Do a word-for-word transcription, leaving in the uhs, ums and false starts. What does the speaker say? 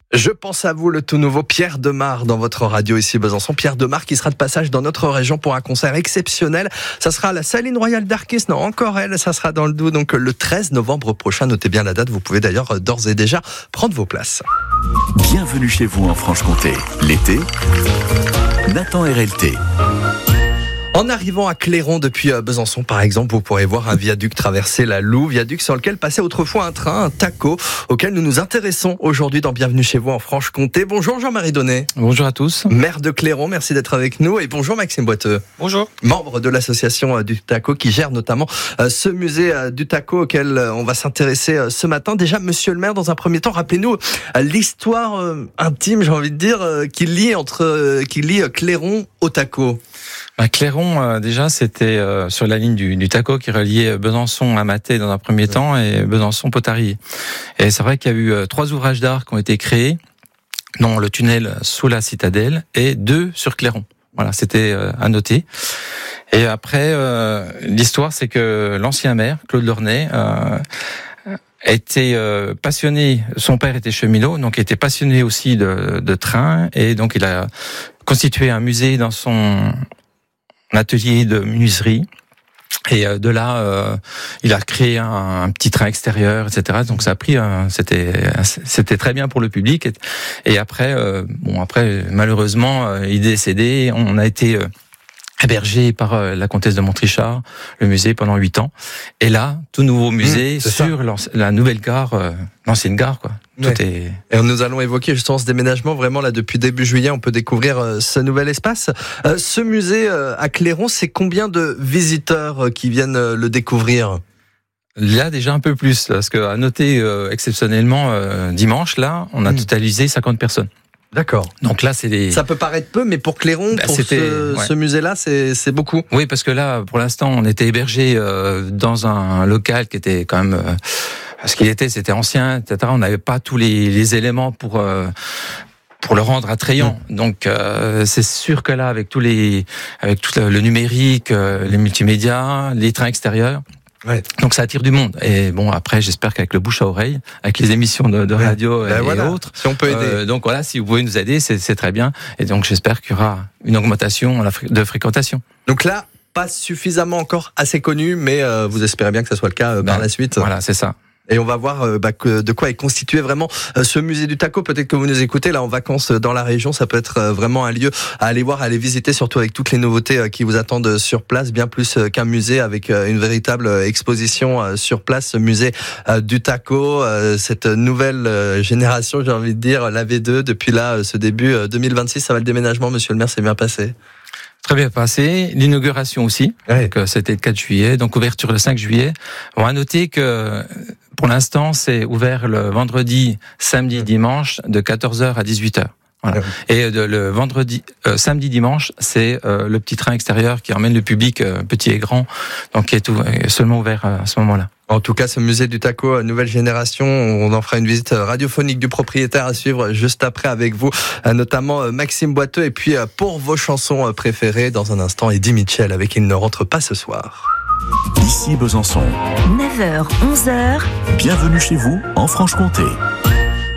Je pense à vous, le tout nouveau Pierre Demar dans votre radio ici Besançon. Pierre Demar qui sera de passage dans notre région pour un concert exceptionnel. Ça sera à la Saline Royale d'Arcis, non encore elle, ça sera dans le Doubs, donc le treize novembre prochain. Notez bien la date, vous pouvez d'ailleurs d'ores et déjà prendre vos places. Bienvenue chez vous en Franche-Comté. L'été, Nathan R L T. En arrivant à Clairon depuis Besançon, par exemple, vous pourrez voir un viaduc traverser la Loue, viaduc sur lequel passait autrefois un train, un taco, auquel nous nous intéressons aujourd'hui dans Bienvenue chez vous en Franche-Comté. Bonjour Jean-Marie Donnet. Bonjour à tous. Maire de Clairon, merci d'être avec nous. Et bonjour Maxime Boiteux. Bonjour. Membre de l'association du taco qui gère notamment ce musée du taco auquel on va s'intéresser ce matin. Déjà, monsieur le maire, dans un premier temps, rappelez-nous l'histoire intime, j'ai envie de dire, qui lie entre, qui lie Clairon au taco. Bah, Clairon, euh, déjà, c'était euh, sur la ligne du, du taco qui reliait Besançon à Mathé dans un premier temps et Besançon-Potarié. Et c'est vrai qu'il y a eu euh, trois ouvrages d'art qui ont été créés, dont le tunnel sous la citadelle et deux sur Clairon. Voilà, c'était euh, à noter. Et après, euh, l'histoire, c'est que l'ancien maire, Claude Lornay, euh, était euh, passionné, son père était cheminot, donc était passionné aussi de, de train, et donc il a constitué un musée dans son atelier de menuiserie. Et de là, euh, il a créé un, un petit train extérieur, et cetera. Donc ça a pris, euh, c'était, c'était très bien pour le public. Et, et après, euh, bon, après malheureusement, euh, il est décédé. On a été euh, hébergé par euh, la comtesse de Montrichard, le musée pendant huit ans. Et là, tout nouveau musée mmh, sur la nouvelle gare, euh, l'ancienne gare, quoi. Tout ouais. est... Et nous allons évoquer justement ce déménagement. Vraiment, là, depuis début juillet, on peut découvrir euh, ce nouvel espace. Euh, ce musée euh, à Clairon, c'est combien de visiteurs euh, qui viennent euh, le découvrir ? Il y a déjà un peu plus, parce que à noter euh, exceptionnellement, euh, dimanche, là, on a mmh. totalisé cinquante personnes. D'accord. Donc là, c'est des... Ça peut paraître peu, mais pour Clairon, bah, pour ce, ouais. ce musée-là, c'est, c'est beaucoup. Oui, parce que là, pour l'instant, on était hébergé euh, dans un local qui était quand même... Euh, ce qu'il était, c'était ancien, et cetera. On n'avait pas tous les, les éléments pour... Euh, pour le rendre attrayant. Mmh. Donc euh, c'est sûr que là, avec tous les, avec tout le, le numérique, euh, les multimédias, les trains extérieurs, ouais. donc ça attire du monde. Et bon, après, j'espère qu'avec le bouche à oreille, avec les émissions de, de radio ouais. et, ben voilà. et autres, si on peut aider. Euh, donc voilà, si vous pouvez nous aider, c'est, c'est très bien. Et donc j'espère qu'il y aura une augmentation de fréquentation. Donc là, pas suffisamment encore assez connu, mais euh, vous espérez bien que ça soit le cas euh, ben, par la suite. Voilà, c'est ça. Et on va voir euh, bah, que, de quoi est constitué vraiment euh, ce musée du taco. Peut-être que vous nous écoutez là en vacances dans la région, ça peut être euh, vraiment un lieu à aller voir, à aller visiter, surtout avec toutes les nouveautés euh, qui vous attendent sur place, bien plus euh, qu'un musée, avec euh, une véritable euh, exposition euh, sur place, ce musée euh, du taco, euh, cette nouvelle euh, génération, j'ai envie de dire, la V deux, depuis là, euh, ce début euh, deux mille vingt-six, ça va le déménagement, monsieur le maire, c'est bien passé. Très bien passé. L'inauguration aussi. Ouais. Donc, c'était le quatre juillet. Donc, ouverture le cinq juillet. On va noter que, pour l'instant, c'est ouvert le vendredi, samedi, dimanche, de quatorze heures à dix-huit heures. Voilà. Ouais. Et de, le vendredi, euh, samedi, dimanche, c'est euh, le petit train extérieur qui emmène le public, euh, petit et grand, donc qui est, tout, est seulement ouvert à ce moment-là. En tout cas, ce musée du taco, nouvelle génération, on en fera une visite radiophonique du propriétaire à suivre juste après avec vous, notamment Maxime Boiteux. Et puis pour vos chansons préférées, dans un instant, Eddie Mitchell avec Il ne rentre pas ce soir. Ici Besançon. neuf heures, onze heures. Bienvenue chez vous en Franche-Comté.